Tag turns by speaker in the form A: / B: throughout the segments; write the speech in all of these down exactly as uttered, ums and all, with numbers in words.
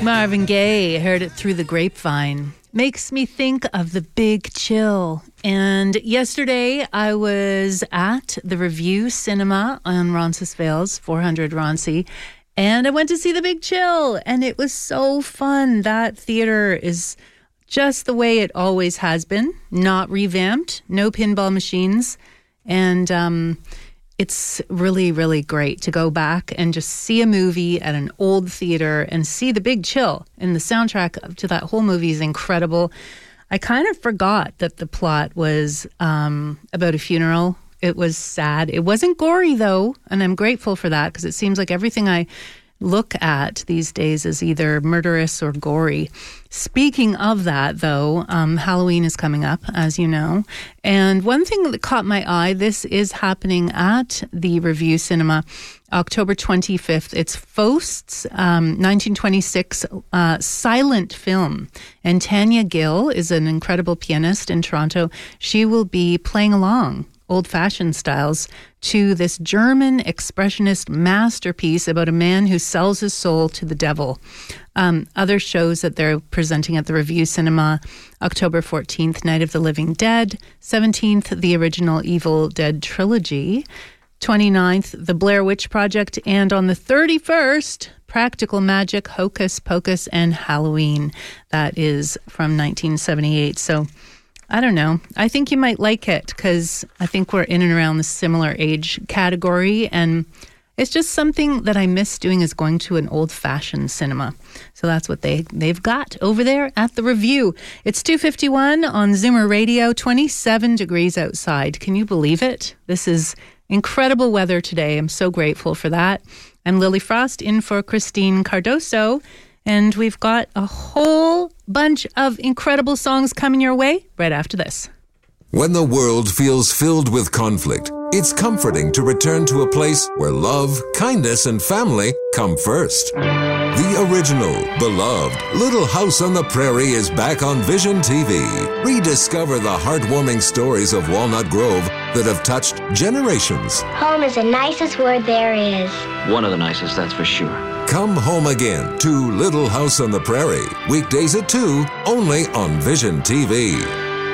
A: Marvin Gaye, heard it through the grapevine. Makes me think of the Big Chill. And yesterday I was at the Review Cinema on Roncesvalles, four hundred Roncy, and I went to see the Big Chill, and it was so fun. That theater is just the way it always has been, not revamped, no pinball machines, and um it's really, really great to go back and just see a movie at an old theater and see the Big Chill. And the soundtrack to that whole movie is incredible. I kind of forgot that the plot was um, about a funeral. It was sad. It wasn't gory, though, and I'm grateful for that because it seems like everything I look at these days is either murderous or gory. Speaking of that, though, um, Halloween is coming up, as you know. And one thing that caught my eye, this is happening at the Review Cinema, October twenty-fifth. It's Faust's um, nineteen twenty-six uh, silent film. And Tanya Gill is an incredible pianist in Toronto. She will be playing along old-fashioned styles to this German expressionist masterpiece about a man who sells his soul to the devil. Um, other shows that they're presenting at the Review Cinema, October fourteenth, Night of the Living Dead, seventeenth, the original Evil Dead trilogy, twenty-ninth, The Blair Witch Project, and on the thirty-first, Practical Magic, Hocus Pocus, and Halloween. That is from nineteen seventy-eight. So I don't know. I think you might like it because I think we're in and around the similar age category, and it's just something that I miss doing is going to an old-fashioned cinema. So that's what they, they've got over there at the Review. It's two fifty-one on Zoomer Radio, twenty-seven degrees outside. Can you believe it? This is incredible weather today. I'm so grateful for that. I'm Lily Frost in for Christine Cardoso. And we've got a whole bunch of incredible songs coming your way right after this.
B: When the world feels filled with conflict, it's comforting to return to a place where love, kindness, and family come first. The original, beloved Little House on the Prairie is back on Vision T V. Rediscover the heartwarming stories of Walnut Grove that have touched generations.
C: Home is the nicest word there is.
D: One of the nicest, that's for sure.
B: Come home again to Little House on the Prairie. Weekdays at two, only on Vision T V.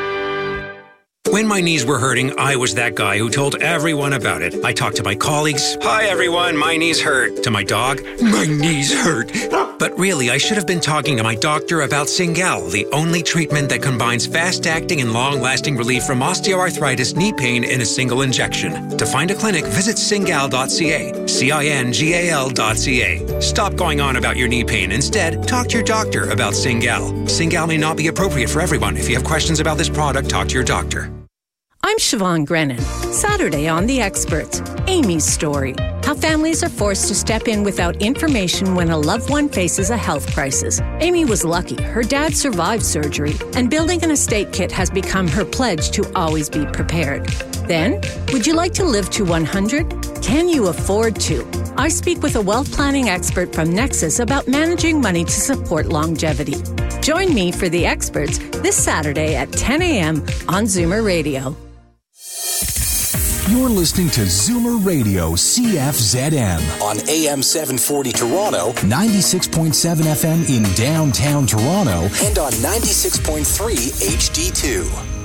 E: When my knees were hurting, I was that guy who told everyone about it. I talked to my colleagues. Hi, everyone, my knees hurt. To my dog, my knees hurt. But really, I should have been talking to my doctor about Cingal, the only treatment that combines fast-acting and long-lasting relief from osteoarthritis knee pain in a single injection. To find a clinic, visit cingal dot c a, C I N G A L dot C A. Stop going on about your knee pain. Instead, talk to your doctor about Cingal. Cingal may not be appropriate for everyone. If you have questions about this product, talk to your doctor.
F: I'm Siobhan Grennan. Saturday on The Experts, Amy's story. How families are forced to step in without information when a loved one faces a health crisis. Amy was lucky. Her dad survived surgery, and building an estate kit has become her pledge to always be prepared. Then, would you like to live to one hundred? Can you afford to? I speak with a wealth planning expert from Nexus about managing money to support longevity. Join me for The Experts this Saturday at ten a.m. on Zoomer Radio.
G: You're listening to Zoomer Radio C F Z M on A M seven forty Toronto, ninety-six point seven F M in downtown Toronto, and on ninety-six point three H D two.